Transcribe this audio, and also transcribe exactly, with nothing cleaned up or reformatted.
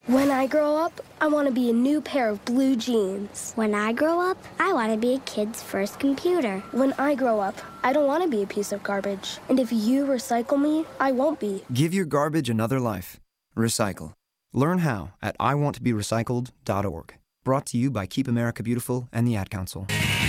When I grow up, I want to be a new pair of blue jeans. When I grow up, I want to be a kid's first computer. When I grow up, I don't want to be a piece of garbage. And if you recycle me, I won't be. Give your garbage another life. Recycle. Learn how at I want to be recycled dot org. Brought to you by Keep America Beautiful and the Ad Council.